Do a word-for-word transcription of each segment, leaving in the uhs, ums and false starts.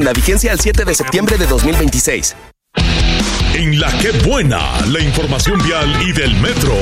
La vigencia al siete de septiembre de dos mil veintiséis. En La Que Buena, la información vial y del metro.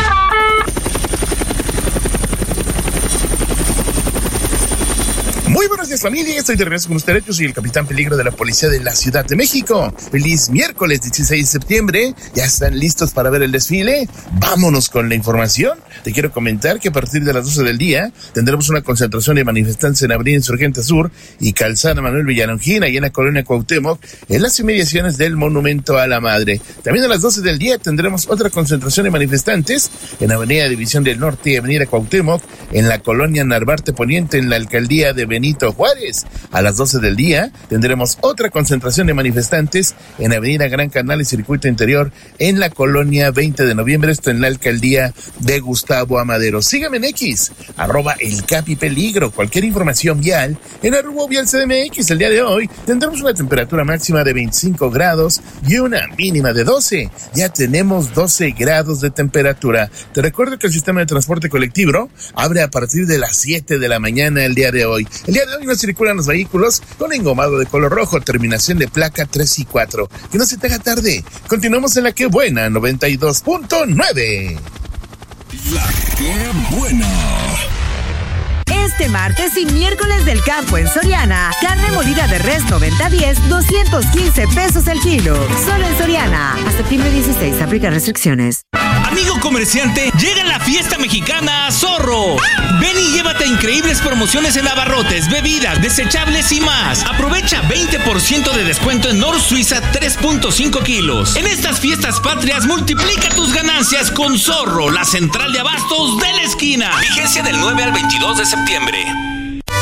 Muy buenos días, familia. Estoy de regreso con ustedes. Yo soy el Capitán Peligro de la Policía de la Ciudad de México. Feliz miércoles dieciséis de septiembre. ¿Ya están listos para ver el desfile? Vámonos con la información. Te quiero comentar que a partir de las doce del día tendremos una concentración de manifestantes en Avenida Insurgente Sur y Calzada Manuel Villalongín, y en la colonia Cuauhtémoc, en las inmediaciones del Monumento a la Madre. También a las doce del día tendremos otra concentración de manifestantes en Avenida División del Norte y Avenida Cuauhtémoc, en la colonia Narvarte Poniente, en la alcaldía de Benito Juárez. A las doce del día tendremos otra concentración de manifestantes en Avenida Gran Canal y Circuito Interior, en la colonia veinte de noviembre, esto en la alcaldía de Gustavo Amadero. Sígame en X, arroba el Capi Peligro. Cualquier información vial en arroba vial C D M X. El día de hoy tendremos una temperatura máxima de veinticinco grados y una mínima de doce. Ya tenemos doce grados de temperatura. Te recuerdo que el sistema de transporte colectivo abre a partir de las siete de la mañana el día de hoy. El día de hoy no circulan los vehículos con engomado de color rojo, terminación de placa tres y cuatro. Que no se te haga tarde. Continuamos en La Que Buena, noventa y dos punto nueve. La Que Buena. Este martes y miércoles del campo en Soriana, carne molida de res noventa diez, doscientos quince pesos el kilo. Solo en Soriana. Hasta septiembre dieciséis, aplica restricciones. Amigo comerciante, llega la fiesta mexicana a Zorro. Ven y llévate increíbles promociones en abarrotes, bebidas, desechables y más. Aprovecha veinte por ciento de descuento en Nor Suiza tres punto cinco kilos. En estas fiestas patrias, multiplica tus ganancias con Zorro, la central de abastos de la esquina. Vigencia del nueve al veintidós de septiembre.